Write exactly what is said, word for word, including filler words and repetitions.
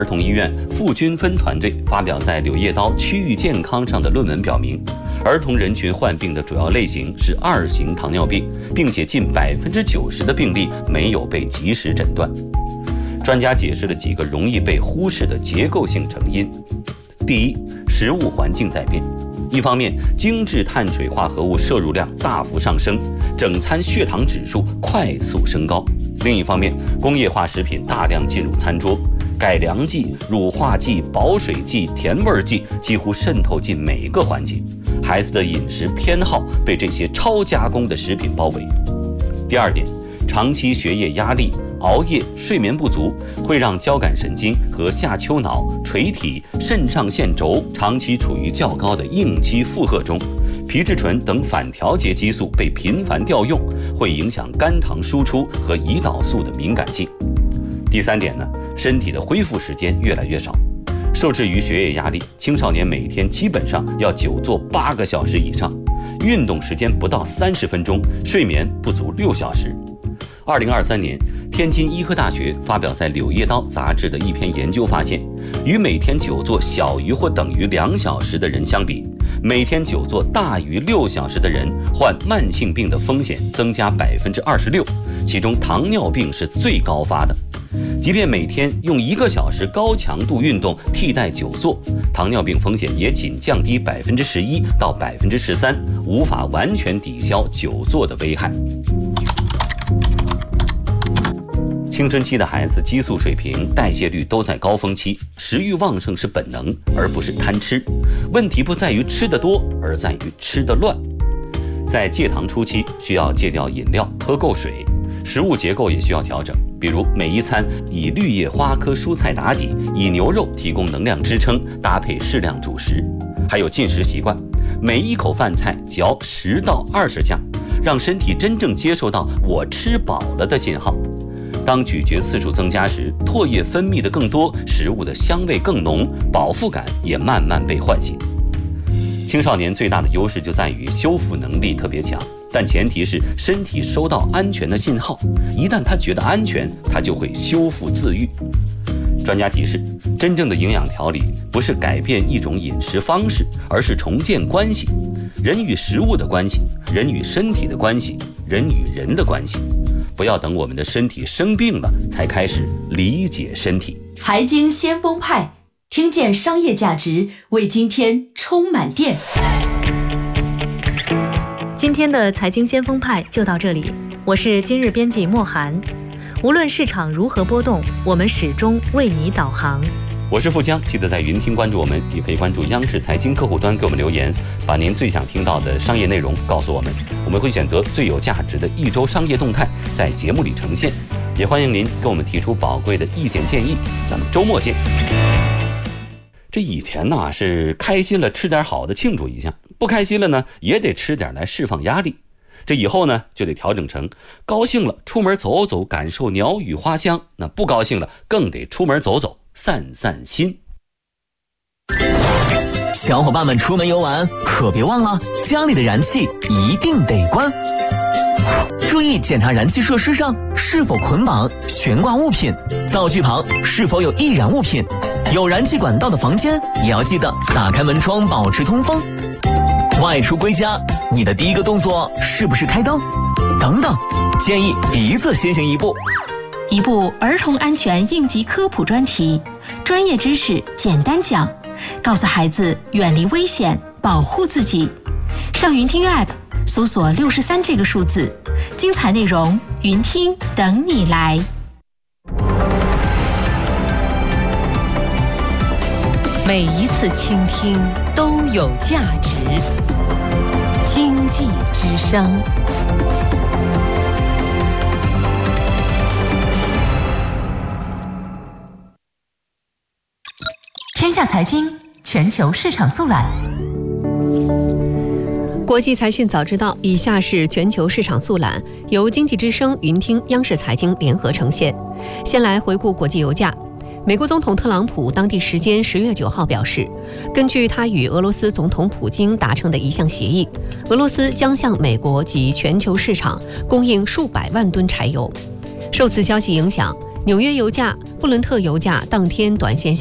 儿童医院傅军芬团队发表在《柳叶刀区域健康》上的论文表明，儿童人群患病的主要类型是二型糖尿病，并且近百分之九十的病例没有被及时诊断。专家解释了几个容易被忽视的结构性成因。第一，食物环境在变。一方面，精致碳水化合物摄入量大幅上升，整餐血糖指数快速升高；另一方面，工业化食品大量进入餐桌，改良剂、乳化剂、保水剂、甜味剂几乎渗透进每个环节，孩子的饮食偏好被这些超加工的食品包围。第二点，长期学业压力、熬夜、睡眠不足会让交感神经和下丘脑、垂体、肾上腺轴长期处于较高的应激负荷中，皮质醇等反调节激素被频繁调用，会影响肝糖输出和胰岛素的敏感性。第三点呢，身体的恢复时间越来越少。受制于学业压力，青少年每天基本上要久坐八个小时以上，运动时间不到三十分钟，睡眠不足六小时。二零二三年，天津医科大学发表在《柳叶刀》杂志的一篇研究发现，与每天久坐小于或等于两小时的人相比，每天久坐大于六小时的人患慢性病的风险增加百分之二十六，其中糖尿病是最高发的。即便每天用一个小时高强度运动替代久坐，糖尿病风险也仅降低百分之十一到百分之十三，无法完全抵消久坐的危害。青春期的孩子激素水平、代谢率都在高峰期，食欲旺盛是本能，而不是贪吃。问题不在于吃得多，而在于吃得乱。在戒糖初期，需要戒掉饮料，喝够水，食物结构也需要调整，比如每一餐以绿叶花科蔬菜打底，以牛肉提供能量支撑，搭配适量主食。还有进食习惯，每一口饭菜嚼十到二十下，让身体真正接受到我吃饱了的信号。当咀嚼次数增加时，唾液分泌的更多，食物的香味更浓，饱腹感也慢慢被唤醒。青少年最大的优势就在于修复能力特别强，但前提是身体收到安全的信号，一旦他觉得安全，他就会修复自愈。专家提示，真正的营养调理不是改变一种饮食方式，而是重建关系，人与食物的关系，人与身体的关系，人与人的关系。不要等我们的身体生病了才开始理解身体。 财经先锋派，听见商业价值，为今天充满电。 今天的财经先锋派就到这里，我是今日编辑莫涵。无论市场如何波动，我们始终为你导航。 我是富江，记得在云听关注我们，也可以关注央视财经客户端给我们留言，把您最想听到的商业内容告诉我们，我们会选择最有价值的一周商业动态在节目里呈现，也欢迎您跟我们提出宝贵的意见建议。咱们周末见。这以前呢是开心了吃点好的庆祝一下，不开心了呢也得吃点来释放压力。这以后呢就得调整成高兴了出门走走，感受鸟语花香，那不高兴了更得出门走走，散散心。 小伙伴们出门游玩可别忘了家里的燃气一定得关，注意检查燃气设施上是否捆绑悬挂物品，灶具旁是否有易燃物品，有燃气管道的房间也要记得打开门窗保持通风。外出归家，你的第一个动作是不是开灯？等等，建议鼻子先行一步。 一部儿童安全应急科普专题，专业知识简单讲，告诉孩子远离危险，保护自己。上云听 App 搜索六十三这个数字，精彩内容云听等你来。 每一次倾听都有价值。经济之声。 天下财经全球市场速览。 国际财讯早知道，以下是全球市场速览，由经济之声、云听、央视财经联合呈现。先来回顾国际油价。美国总统特朗普当地时间十月九号表示，根据他与俄罗斯总统普京达成的一项协议，俄罗斯将向美国及全球市场供应数百万吨柴油。受此消息影响， 纽约油价、布伦特油价当天短线